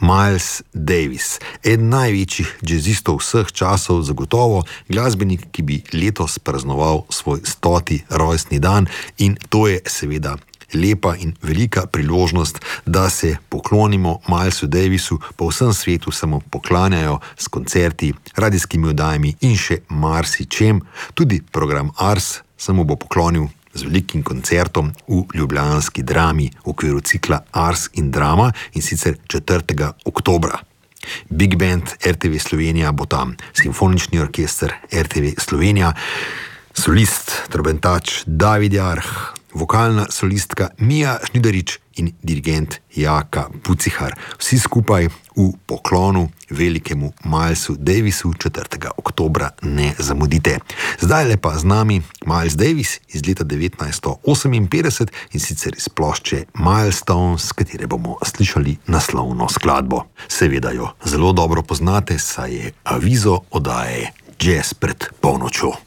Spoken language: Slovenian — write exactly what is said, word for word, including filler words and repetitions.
Miles Davis, eden največjih jazzistov vseh časov, zagotovo glasbenik, ki bi letos praznoval svoj stoti rojstni dan, in to je seveda lepa in velika priložnost, da se poklonimo Milesu Davisu. Po vsem svetu se mu poklanjajo s koncerti, radijskimi oddajami in še marsičem. Tudi program Ars se mu bo poklonil z velikim koncertom v ljubljanski Drami v okviru cikla Ars in Drama, in sicer četrtega oktobra. Big Band R T V Slovenija bo tam, simfonični orkester R T V Slovenija, solist, trobentač David Jarh, vokalna solistka Mija Žnidarič in dirigent Jaka Pucihar. Vsi skupaj v poklonu velikemu Milesu Davisu četrtega oktobra ne zamudite. Zdaj le pa z nami Miles Davis iz leta devetnajststo oseminpetdeset, in sicer iz plošče Milestones, s katere bomo slišali naslovno skladbo. Seveda jo zelo dobro poznate, saj je avizo oddaje Jazz pred polnočjo.